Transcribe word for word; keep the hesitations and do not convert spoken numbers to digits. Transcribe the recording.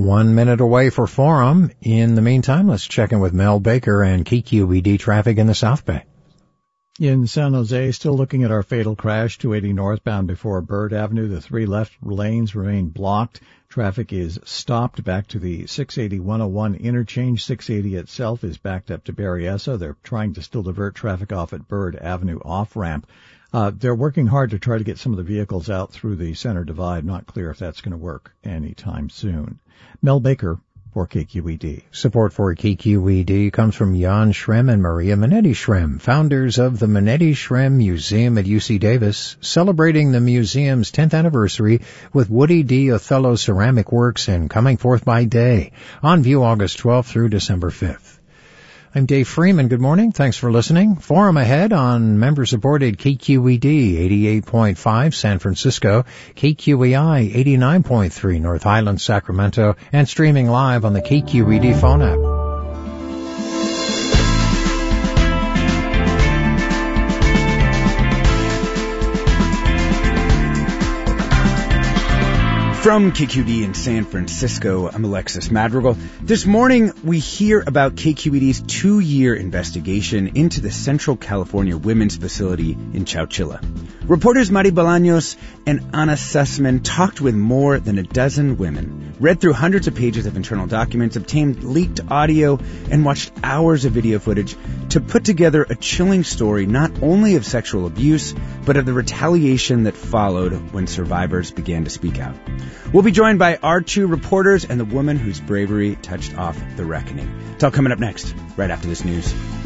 One minute away for Forum. In the meantime, let's check in with Mel Baker and K Q E D traffic in the South Bay. In San Jose, still looking at our fatal crash, two eighty northbound before Bird Avenue. The three left lanes remain blocked. Traffic is stopped back to the six eighty one oh one interchange. six eighty itself is backed up to Berryessa. They're trying to still divert traffic off at Bird Avenue off-ramp. Uh, they're working hard to try to get some of the vehicles out through the center divide. Not clear if that's going to work anytime soon. Mel Baker for K Q E D. Support for K Q E D comes from Jan Schrem and Maria Minetti Schrem, founders of the Minetti Schrem Museum at U C Davis, celebrating the museum's tenth anniversary with Woody D. Othello ceramic works and Coming Forth by Day, on view August twelfth through December fifth. I'm Dave Freeman. Good morning. Thanks for listening. Forum ahead on member-supported K Q E D eighty-eight point five San Francisco, K Q E I eighty-nine point three North Highlands, Sacramento, and streaming live on the K Q E D phone app. From K Q E D in San Francisco, I'm Alexis Madrigal. This morning, we hear about K Q E D's two-year investigation into the Central California Women's Facility in Chowchilla. Reporters Mari Bolaños and Anna Sussman talked with more than a dozen women, read through hundreds of pages of internal documents, obtained leaked audio, and watched hours of video footage to put together a chilling story not only of sexual abuse, but of the retaliation that followed when survivors began to speak out. We'll be joined by our two reporters and the woman whose bravery touched off the reckoning. It's all coming up next, right after this news.